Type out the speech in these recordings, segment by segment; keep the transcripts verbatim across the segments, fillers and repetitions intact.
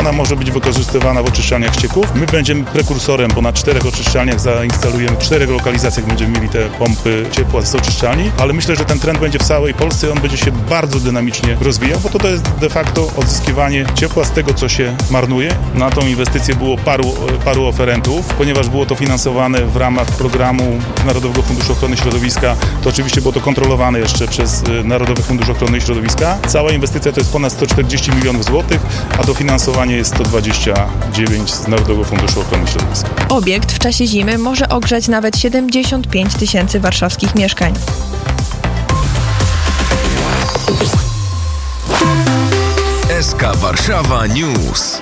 ona może być wykorzystywana w oczyszczalniach ścieków. My będziemy prekursorem, bo na czterech oczyszczalniach zainstalujemy, w czterech lokalizacjach będziemy mieli te pompy ciepła z oczyszczalni, ale myślę, że ten trend będzie w całej Polsce i on będzie się bardzo dynamicznie rozwijał, bo to, to jest de facto odzyskiwanie ciepła z tego, co się marnuje. Na tą inwestycję było paru, paru oferentów, ponieważ było to finansowane w ramach programu Narodowego Funduszu Ochrony Środowiska, to oczywiście było to kontrolowane jeszcze przez Narodowy Fundusz Ochrony Środowiska. Cała inwestycja to jest ponad sto czterdzieści milionów złotych, a dofinansowanie jest sto dwadzieścia dziewięć z Narodowego Funduszu Ochrony Środowiska. Obiekt w czasie zimy może ogrzać nawet siedemdziesiąt pięć tysięcy warszawskich mieszkań. S K Warszawa News.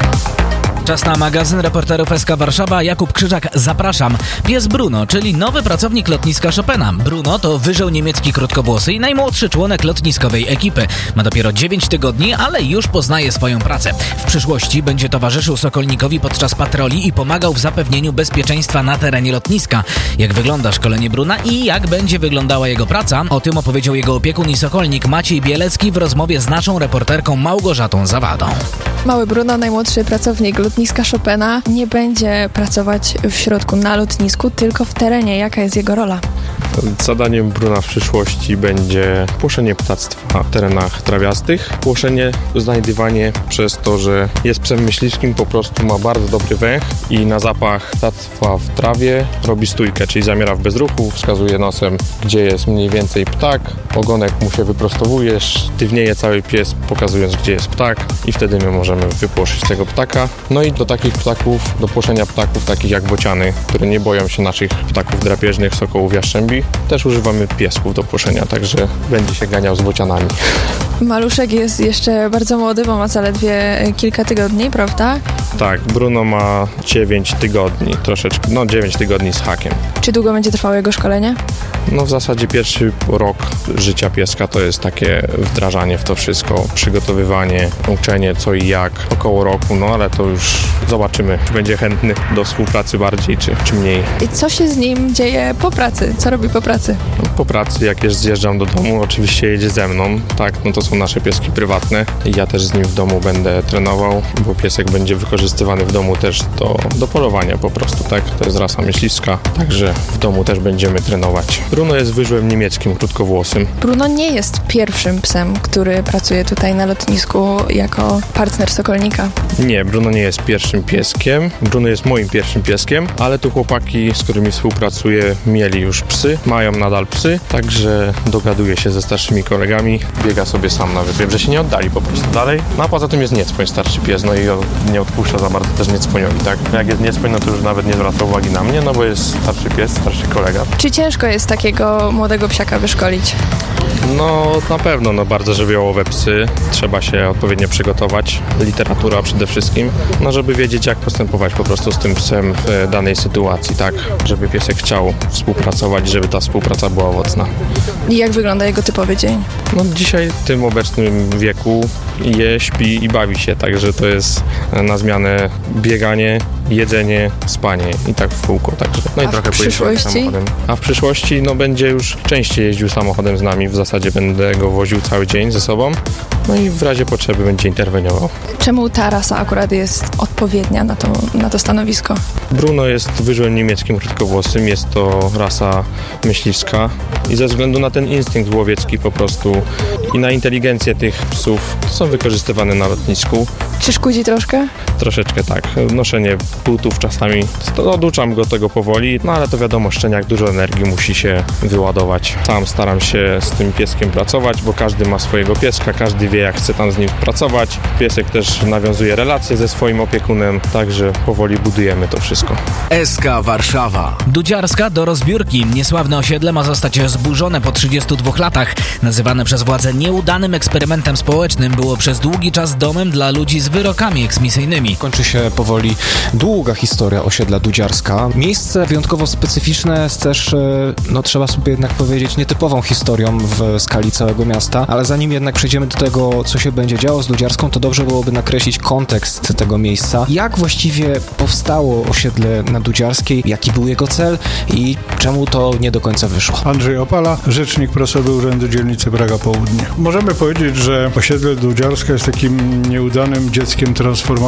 Czas na magazyn reporterów S K Warszawa. Jakub Krzyżak, zapraszam. Pies Bruno, czyli nowy pracownik lotniska Chopina. Bruno to wyżeł niemiecki krótkowłosy i najmłodszy członek lotniskowej ekipy. Ma dopiero dziewięć tygodni, ale już poznaje swoją pracę. W przyszłości będzie towarzyszył Sokolnikowi podczas patroli i pomagał w zapewnieniu bezpieczeństwa na terenie lotniska. Jak wygląda szkolenie Bruna i jak będzie wyglądała jego praca? O tym opowiedział jego opiekun i sokolnik Maciej Bielecki w rozmowie z naszą reporterką Małgorzatą Zawadą. Mały Bruno, najmłodszy pracownik lotniska Chopina, nie będzie pracować w środku na lotnisku, tylko w terenie. Jaka jest jego rola? Zadaniem Bruna w przyszłości będzie płoszenie ptactwa w terenach trawiastych. Płoszenie, znajdywanie przez to, że jest psem myśliwskim, po prostu ma bardzo dobry węch i na zapach ptactwa w trawie robi stójkę, czyli zamiera w bezruchu, wskazuje nosem, gdzie jest mniej więcej ptak, ogonek mu się wyprostowuje, sztywnieje cały pies, pokazując, gdzie jest ptak i wtedy my możemy wypłoszyć tego ptaka. No i do takich ptaków, do płoszenia ptaków takich jak bociany, które nie boją się naszych ptaków drapieżnych, sokołów, jaszczębi, też używamy piesków do płoszenia, także będzie się ganiał z bocianami. Maluszek jest jeszcze bardzo młody, bo ma zaledwie kilka tygodni, prawda? Tak, Bruno ma dziewięć tygodni, troszeczkę, no dziewięć tygodni z hakiem. Czy długo będzie trwało jego szkolenie? No w zasadzie pierwszy rok życia pieska to jest takie wdrażanie w to wszystko, przygotowywanie, uczenie co i jak, około roku, no ale to już zobaczymy, czy będzie chętny do współpracy bardziej, czy, czy mniej. I co się z nim dzieje po pracy? Co robi po pracy? Po pracy, jak już zjeżdżam do domu, oczywiście jedzie ze mną, tak, no to są nasze pieski prywatne i ja też z nim w domu będę trenował, bo piesek będzie wykorzystywany w domu też do, do polowania po prostu, tak, to jest rasa myśliwska, także w domu też będziemy trenować. Bruno jest wyżłem niemieckim, krótkowłosym. Bruno nie jest pierwszym psem, który pracuje tutaj na lotnisku jako partner sokolnika. Nie, Bruno nie jest pierwszym pieskiem, Bruno jest moim pierwszym pieskiem, ale tu chłopaki, z którymi współpracuję, mieli już psy, mają nadal psy, także dogaduje się ze starszymi kolegami, biega sobie sam nawet, wiem, że się nie oddali po prostu dalej. No a poza tym jest niecpoń, starszy pies, no i nie odpuszcza za bardzo też niecponiowi, tak? Jak jest niecpoń, no to już nawet nie zwraca uwagi na mnie, no bo jest starszy pies, starszy kolega. Czy ciężko jest takiego młodego psiaka wyszkolić? No na pewno, no bardzo żywiołowe psy, trzeba się odpowiednio przygotować, literatura przede wszystkim, no żeby wiedzieć jak postępować po prostu z tym psem w danej sytuacji, tak, żeby piesek chciał współpracować, żeby ta współpraca była owocna. I jak wygląda jego typowy dzień? No dzisiaj w tym obecnym wieku je, śpi i bawi się, także to jest na zmianę bieganie, jedzenie, spanie i tak w kółko, także no i A trochę w przyszłości? samochodem. A w przyszłości no będzie już częściej jeździł samochodem z nami, w zasadzie będę go woził cały dzień ze sobą, no i w razie potrzeby będzie interweniował. Czemu ta rasa akurat jest odpowiednia na to, na to stanowisko? Bruno jest wyżłem niemieckim krótkowłosym, jest to rasa myśliwska i ze względu na ten instynkt łowiecki po prostu i na inteligencję tych psów są wykorzystywane na lotnisku. Czy szkudzi troszkę? Troszeczkę tak. Noszenie butów czasami, to oduczam go tego powoli, no ale to wiadomo, szczeniak dużo energii musi się wyładować. Sam staram się z tym pieskiem pracować, bo każdy ma swojego pieska, każdy wie jak chce tam z nim pracować. Piesek też nawiązuje relacje ze swoim opiekunem, także powoli budujemy to wszystko. S K Warszawa. Dudziarska do rozbiórki. Niesławne osiedle ma zostać zburzone po trzydziestu dwóch latach. Nazywane przez władze nieudanym eksperymentem społecznym, było przez długi czas domem dla ludzi z wyrokami eksmisyjnymi. Kończy się powoli długa historia osiedla Dudziarska. Miejsce wyjątkowo specyficzne z też, no trzeba sobie jednak powiedzieć, nietypową historią w skali całego miasta, ale zanim jednak przejdziemy do tego, co się będzie działo z Dudziarską, to dobrze byłoby nakreślić kontekst tego miejsca. Jak właściwie powstało osiedle na Dudziarskiej, jaki był jego cel i czemu to nie do końca wyszło? Andrzej Opala, rzecznik prasowy Urzędu Dzielnicy Praga Południe. Możemy powiedzieć, że osiedle Dudziarska jest takim nieudanym dzieckiem transformacji